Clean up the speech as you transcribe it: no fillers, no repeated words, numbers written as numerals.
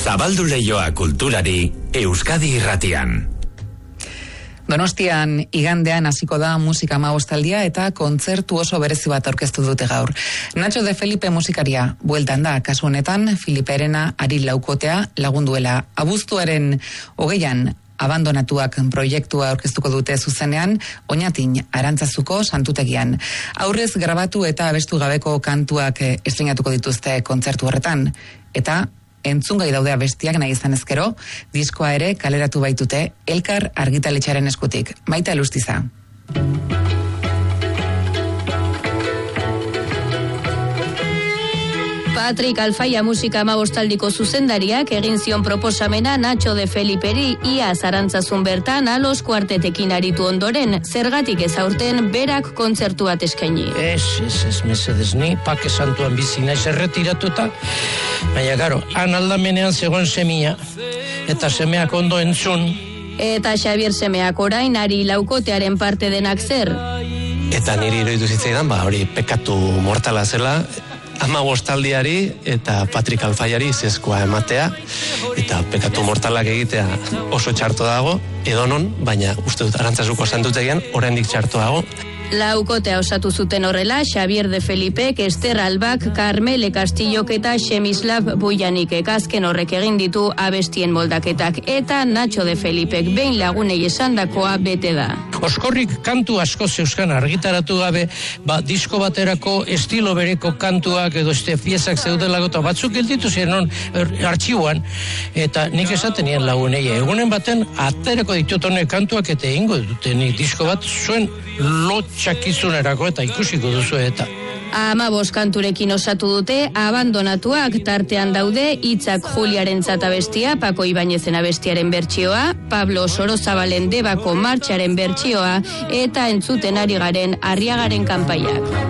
Zabaldu leioa kulturari Euskadi Irratian. Donostian igandean hasiko da musika hamabostaldia eta kontzertu oso berezi bat aurkeztu dute gaur. Nacho de Felipe musikaria bueltan da, kasu honetan Filiperena Ari Laukotea lagunduela. Abuztuaren 20an Abandonatuak proiektua aurkeztuko dute zuzenean, Oñatin Arantzazuko santutegian. Aurrez grabatu eta abestu gabeko kantuak estreinatuko dituzte kontzertu horretan. Eta entzungai daude abestiak nahi izan ezkero, diskoa ere kaleratu baitute Elkar argitaletxearen eskutik. Maite Alustiza. Patrick Alfaia musika hamabostaldiko zuzendariak egin zion proposamena Nacho de Feliperi ia Arantzazun bertan Alos kuartetekin aritu ondoren, zergatik ez aurten berak kontzertu bat eskaini. Ez, mesedez, ni pake santuan bizi naiz erretiratuta, baina garo, han aldamenean zegoen semia, eta semeak ondo entzun. Eta Xabier semeak orain Ari Laukotearen parte denak zer? Eta niri iruditu zitzaidan, hori pekatu mortala zela, hamabostaldiari eta Patrick Alfaiari zezkoa ematea, eta pekatu mortalak egitea oso txarto dago, edonon, baina uste dut Arantzazuko santutegian oraindik txarto dago. Laukotea osatu zuten horrela, Xabier de Felipek, Ester Albak, Carmele Castillok eta Xemislav Bujanikek azken horrek egin ditu abestien moldaketak, eta Nacho de Felipek behin lagunei esandakoa bete da. Oskorrik kantu asko zeuzkan argitaratu gabe, disko baterako estilo bereko kantuak edo piezak zeudelako, eta batzuk gelditu ziren artxiuan, eta nik esaten nien lagunei, egunen baten aterako ditut honek kantuak eta egingo duten disko bat zuen lotxakizunerako eta ikusiko duzu eta. 15 kanturekin osatu dute Abandonatuak, tartean daude hitzak Juliarentzat abestia, Pako Ibañezen abestiaren bertsioa, Pablo Sorozabalen Debako martxaren bertsioa eta entzuten ari garen Arriagaren kanpaiak.